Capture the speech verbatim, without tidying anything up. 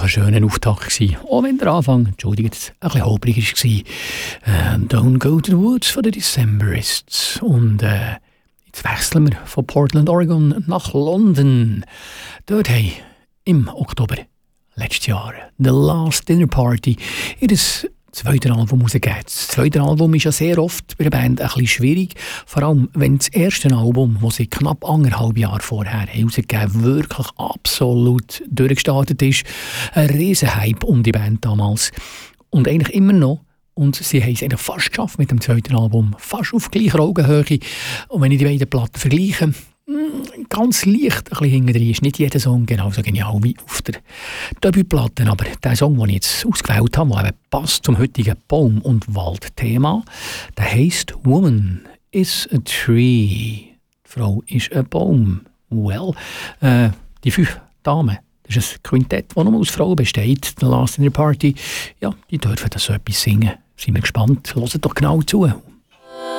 schöner Auftakt gewesen. Auch wenn der Anfang, entschuldigt, ein bisschen holprig war. Ähm, Don't Go to the Woods von den Decemberists. Und äh, jetzt wechseln wir von Portland, Oregon nach London. Dort haben im Oktober letztes Jahr The Last Dinner Party in das zweite Album rausgegeben. Das zweite Album ist ja sehr oft bei der Band ein bisschen schwierig, vor allem wenn das erste Album, das sie knapp anderthalb Jahre vorher herausgegeben, wirklich absolut durchgestartet ist. Ein Riesenhype um die Band damals. Und eigentlich immer noch. Und sie haben es eigentlich fast geschafft mit dem zweiten Album. Fast auf gleicher Augenhöhe. Und wenn ich die beiden Platten vergleiche, ganz leicht ein bisschen hinten drin ist nicht jeder Song genauso genial wie auf der Debütplatte. Aber der Song, den ich jetzt ausgewählt habe, der eben passt zum heutigen Baum- und Waldthema, der heisst «Woman is a Tree». Die Frau ist ein Baum. Well, äh, die fünf Damen, das ist ein Quintett, das nur aus Frauen besteht. «The Last Dinner Party», ja, die dürfen das so etwas singen. Sind wir gespannt. Hört doch genau zu.